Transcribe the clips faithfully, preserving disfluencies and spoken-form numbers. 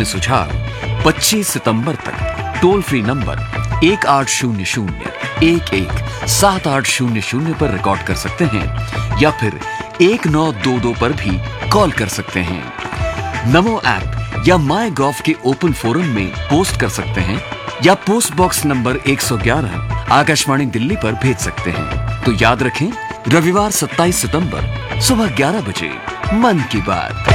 अपने सुझाव पच्चीस सितंबर तक टोल फ्री नंबर एक आठ शून्य शून्य एक एक सात आठ शून्य शून्य पर रिकॉर्ड कर सकते हैं या फिर एक नौ दो दो पर भी कॉल कर सकते हैं। नमो ऐप या माई गॉव के ओपन फोरम में पोस्ट कर सकते हैं या पोस्ट बॉक्स नंबर एक सौ ग्यारह आकाशवाणी दिल्ली पर भेज सकते हैं। तो याद रखें, रविवार सत्ताईस सितंबर सुबह ग्यारह बजे मन की बात।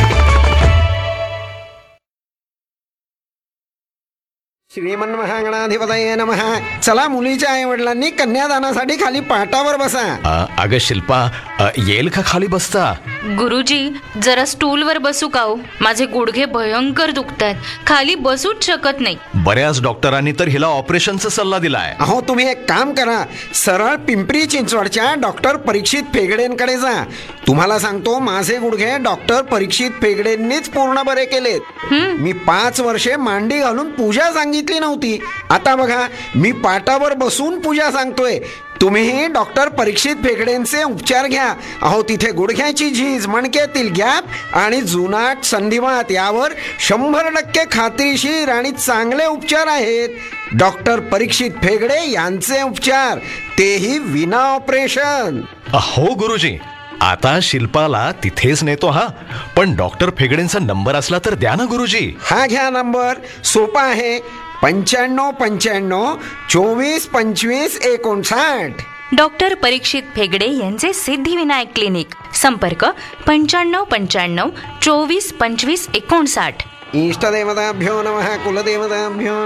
श्रीमन महागणाधिपतये नमः। चला, मुलीच्या आई वडिलांनी कन्यादानासाठी खाली पाटावर बसा. अ, अगं शिल्पा, अ, येईल का खाली बसता? गुरुजी, जरा स्टूलवर बसू का हो? माझे गुडघे भयंकर दुखतात, खाली बसूच शकत नाही. बऱ्याच डॉक्टरांनी तर हिला ऑपरेशनचा सल्ला दिलाय. अहो, तुम्ही एक काम करा, सरळ पिंपरी चिंचवडच्या डॉक्टर परीक्षित फेगडेंकडे जा. तुम्हाला सांगतो, माझे गुडघे डॉक्टर परीक्षित फेगडेंनीच पूर्ण बरे केलेत. मी पाच वर्षे मांडी घालून पूजा सांगितली नव्हती. आता बघा, मी पाटावर बसून पूजा सांगतोय. तुम्हीही डॉक्टर परीक्षित फेगडेंचे उपचार घ्या. अहो, तिथे गुडघ्याची झीज, मणक्यातील गॅप आणि जुनाट संधिवात यावर शंभर टक्के खात्रीशीर आणि चांगले उपचार आहेत. डॉक्टर परीक्षित फेगडे यांचे उपचार, तेही विना ऑपरेशन. हो गुरुजी, आता शिल्पाला तिथेच नेतो. हा, पण डॉक्टर फेगडेंचा नंबर असला तर द्या ना गुरुजी. हा घ्या नंबर, सोपा आहे. पंच्याण्णव पंच्याण्णव चोवीस पंचवीस एकोणसाठ. डॉक्टर परीक्षित फेगडे यांचे सिद्धिविनायक क्लिनिक. संपर्क पंच्याण्णव पंच्याण्णव चोवीस पंचवीस एकोणसाठ. इष्टदेवताभ्यो नमः, कुलदेवताभ्यो